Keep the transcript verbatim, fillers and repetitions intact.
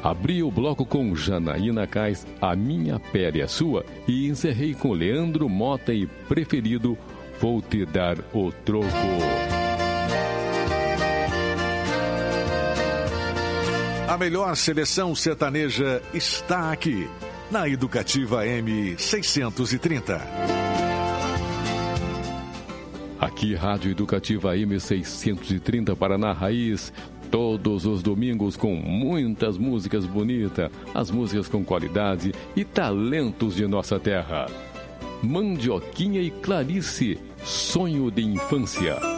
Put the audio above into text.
Abri o bloco com Janaína Kais, A Minha Pele é Sua, e encerrei com Leandro Mota e Preferido, Vou Te Dar o Troco. A melhor seleção sertaneja está aqui, na Educativa M seiscentos e trinta. Aqui, Rádio Educativa M seiscentos e trinta, Paraná Raiz, todos os domingos com muitas músicas bonitas, as músicas com qualidade e talentos de nossa terra. Mandioquinha e Clarice, Sonho de Infância.